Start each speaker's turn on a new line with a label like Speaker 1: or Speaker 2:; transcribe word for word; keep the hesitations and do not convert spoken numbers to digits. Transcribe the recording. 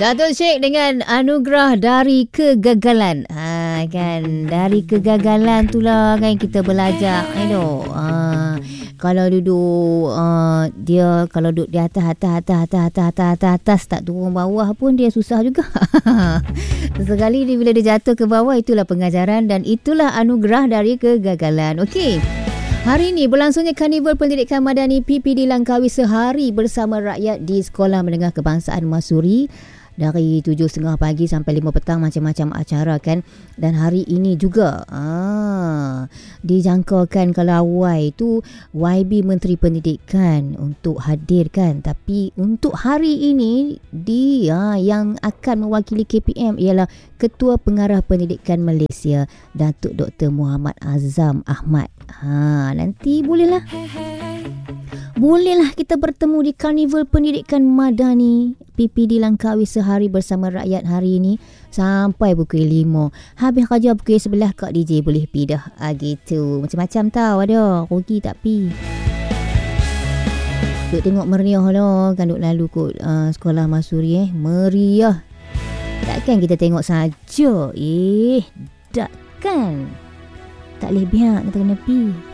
Speaker 1: Datuk Syed dengan anugerah dari kegagalan. Ha, kan, dari kegagalan itulah kan kita belajar. You know, ha, kalau duduk uh, dia kalau duduk di atas atas atas atas atas atas atas, atas tak turun bawah pun dia susah juga. Sekali dia bila dia jatuh ke bawah, itulah pengajaran dan itulah anugerah dari kegagalan. Okey. Hari ini berlangsungnya Karnival Pendidikan Madani P P D Langkawi Sehari Bersama Rakyat di Sekolah Menengah Kebangsaan Masuri. Dari tujuh tiga puluh pagi sampai lima petang, macam-macam acara kan. Dan hari ini juga ah, dijangkakan kalau awal itu Y B Menteri Pendidikan untuk hadir kan. Tapi untuk hari ini dia yang akan mewakili K P M ialah Ketua Pengarah Pendidikan Malaysia, Datuk Doktor Muhammad Azam Ahmad. Ha, nanti bolehlah Bolehlah kita bertemu di Karnival Pendidikan Madani P P D Langkawi Sehari Bersama Rakyat hari ini sampai pukul lima. Habis kerja pukul sebelas Kak D J boleh pergi dah. Ah, gitu. Macam-macam tau ada. Rugi tak pi. Duk tengok meriah lah. Kan duk lalu kot uh, sekolah Masuri eh. Meriah. Takkan kita tengok saja. Eh, takkan. Tak boleh biar kita kena pi.